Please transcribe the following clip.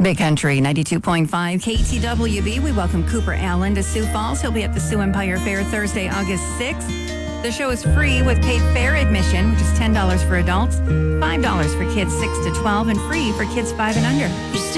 Big Country 92.5 KTWB. We welcome Cooper Allen to Sioux Falls. He'll be at the Sioux Empire Fair Thursday, August 6th. The show is free with paid fair admission, which is $10 for adults, $5 for kids 6 to 12, and free for kids 5 and under.